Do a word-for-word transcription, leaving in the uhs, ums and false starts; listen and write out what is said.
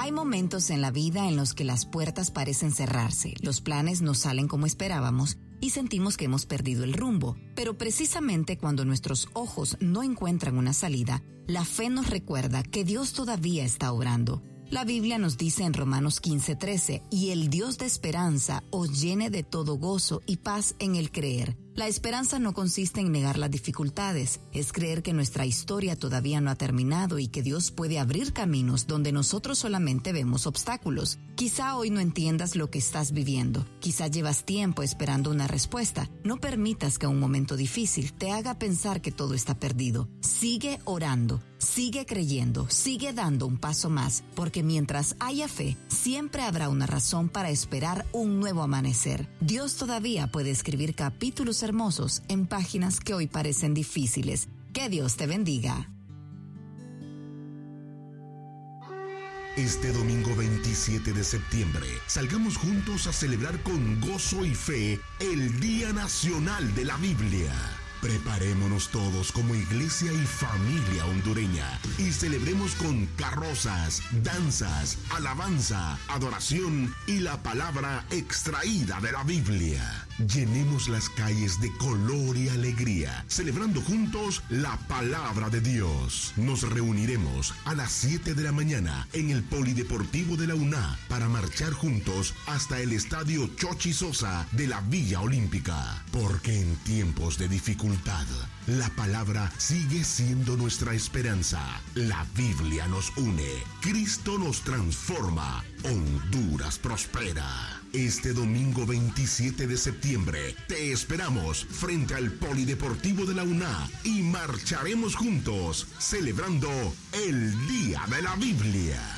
Hay momentos en la vida en los que las puertas parecen cerrarse, los planes no salen como esperábamos y sentimos que hemos perdido el rumbo. Pero precisamente cuando nuestros ojos no encuentran una salida, la fe nos recuerda que Dios todavía está obrando. La Biblia nos dice en Romanos quince trece, y el Dios de esperanza os llene de todo gozo y paz en el creer. La esperanza no consiste en negar las dificultades, es creer que nuestra historia todavía no ha terminado y que Dios puede abrir caminos donde nosotros solamente vemos obstáculos. Quizá hoy no entiendas lo que estás viviendo, quizá llevas tiempo esperando una respuesta. No permitas que un momento difícil te haga pensar que todo está perdido. Sigue orando, sigue creyendo, sigue dando un paso más, porque mientras haya fe, siempre habrá una razón para esperar un nuevo amanecer. Dios todavía puede escribir capítulos hermosos en páginas que hoy parecen difíciles. Que Dios te bendiga. Este domingo veintisiete de septiembre, salgamos juntos a celebrar con gozo y fe el Día Nacional de la Biblia. Preparémonos todos como iglesia y familia hondureña y celebremos con carrozas, danzas, alabanza, adoración y la palabra extraída de la Biblia. Llenemos las calles de color y alegría, celebrando juntos la palabra de Dios. Nos reuniremos a las siete de la mañana en el Polideportivo de la U N A para marchar juntos hasta el Estadio Chochi Sosa de la Villa Olímpica. Porque en tiempos de dificultad, la palabra sigue siendo nuestra esperanza. La Biblia nos une, Cristo nos transforma, Honduras prospera. Este domingo veintisiete de septiembre te esperamos frente al Polideportivo de la U N A y marcharemos juntos celebrando el Día de la Biblia.